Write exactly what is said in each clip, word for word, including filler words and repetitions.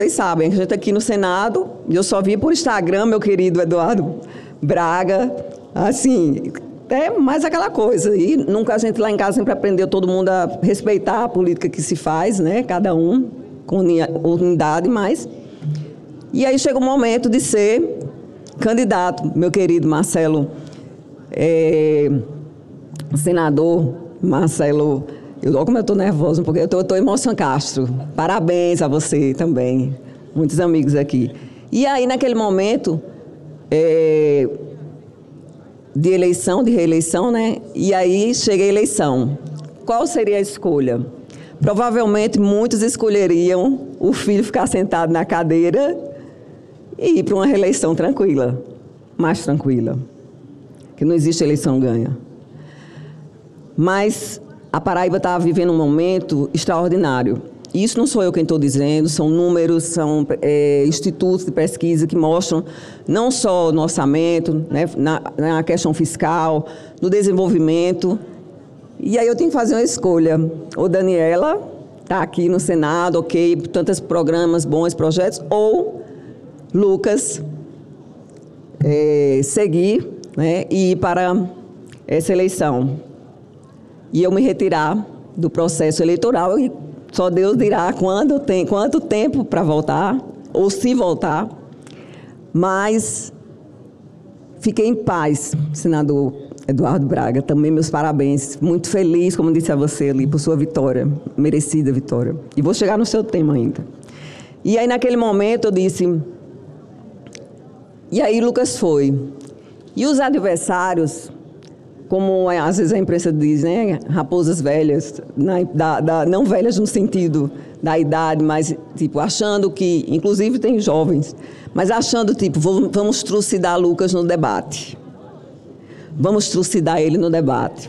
Vocês sabem que a gente aqui no Senado, eu só vi por Instagram, meu querido Eduardo Braga, assim, é mais aquela coisa. E nunca a gente lá em casa sempre aprendeu todo mundo a respeitar a política que se faz, né? Cada um com unidade, mas... E aí chega o momento de ser candidato, meu querido Marcelo, é, senador Marcelo... Eu, olha como eu estou nervosa, porque eu estou emocionada, Castro. Parabéns a você também, muitos amigos aqui. E aí, naquele momento é, de eleição, de reeleição, né? E aí chega a eleição. Qual seria a escolha? Provavelmente muitos escolheriam o filho ficar sentado na cadeira e ir para uma reeleição tranquila, mais tranquila, que não existe eleição ganha. Mas a Paraíba está vivendo um momento extraordinário. Isso não sou eu quem estou dizendo, são números, são é, institutos de pesquisa que mostram não só no orçamento, né, na, na questão fiscal, no desenvolvimento. E aí eu tenho que fazer uma escolha. Ou Daniela está aqui no Senado, ok, tantos programas, bons projetos, ou Lucas é, seguir, né, e ir para essa eleição. E eu me retirar do processo eleitoral e só Deus dirá quando tem, quanto tempo para voltar, ou se voltar. Mas fiquei em paz, senador Eduardo Braga. Também meus parabéns. Muito feliz, como disse a você ali, por sua vitória, merecida vitória. E vou chegar no seu tema ainda. E aí, naquele momento, eu disse... E aí, Lucas foi. E os adversários... Como às vezes a imprensa diz, né? Raposas velhas, na, da, da, não velhas no sentido da idade, mas tipo, achando que, inclusive tem jovens, mas achando, tipo, vamos trucidar Lucas no debate. Vamos trucidar ele no debate.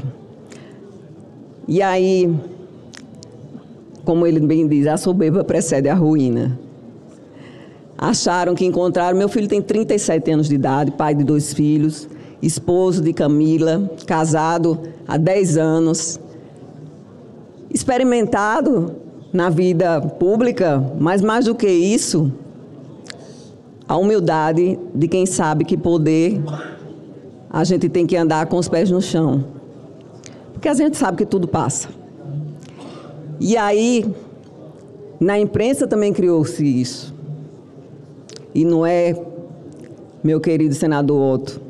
E aí, como ele bem diz, a soberba precede a ruína. Acharam que encontraram... Meu filho tem trinta e sete anos de idade, pai de dois filhos, esposo de Camila, casado há dez anos, experimentado na vida pública, mas mais do que isso, a humildade de quem sabe que poder a gente tem que andar com os pés no chão, porque a gente sabe que tudo passa. E aí, na imprensa também criou-se isso. E não é, meu querido senador Otto,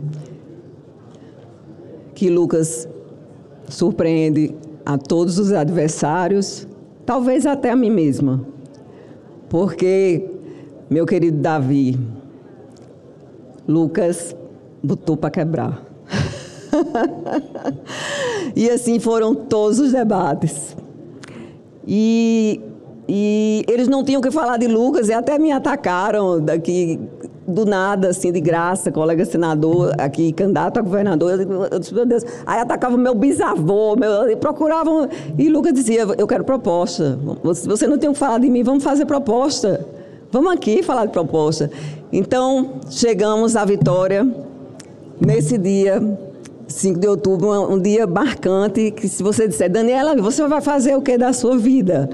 que Lucas surpreende a todos os adversários, talvez até a mim mesma. Porque, meu querido Davi, Lucas botou para quebrar. E assim foram todos os debates. E, e eles não tinham o que falar de Lucas e até me atacaram daqui... do nada, assim, de graça, colega senador, aqui, candidato a governador, eu disse, meu Deus, aí atacava o meu bisavô, meu, procuravam, e Lucas dizia, eu quero proposta, você não tem o que falar de mim, vamos fazer proposta, vamos aqui falar de proposta. Então, chegamos à vitória, nesse dia, cinco de outubro, um, um dia marcante, que se você disser, Daniela, você vai fazer o que da sua vida?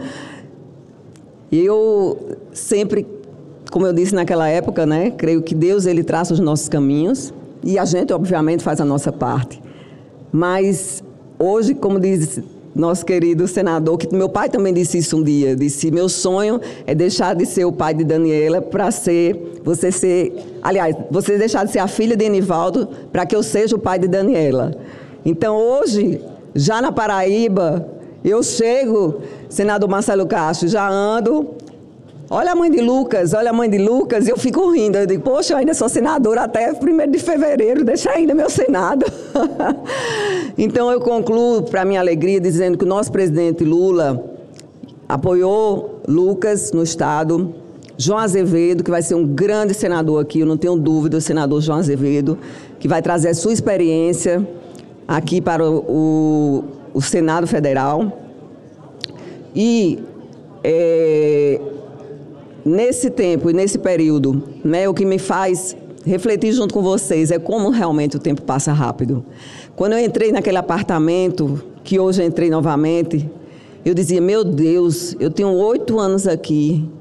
Eu sempre... Como eu disse naquela época, né, creio que Deus ele traça os nossos caminhos e a gente, obviamente, faz a nossa parte. Mas hoje, como diz nosso querido senador, que meu pai também disse isso um dia, disse, meu sonho é deixar de ser o pai de Daniela para ser, você ser, aliás, você deixar de ser a filha de Enivaldo para que eu seja o pai de Daniela. Então, hoje, já na Paraíba, eu chego, senador Marcelo Castro, já ando... Olha a mãe de Lucas, olha a mãe de Lucas, e eu fico rindo. Eu digo, poxa, eu ainda sou senadora até primeiro de fevereiro, deixa ainda meu Senado. Então, eu concluo, para minha alegria, dizendo que o nosso presidente Lula apoiou Lucas no Estado, João Azevedo, que vai ser um grande senador aqui, eu não tenho dúvida, o senador João Azevedo, que vai trazer a sua experiência aqui para o, o, o Senado Federal. E... É, nesse tempo e nesse período, né, o que me faz refletir junto com vocês é como realmente o tempo passa rápido. Quando eu entrei naquele apartamento, que hoje eu entrei novamente, eu dizia, meu Deus, eu tenho oito anos aqui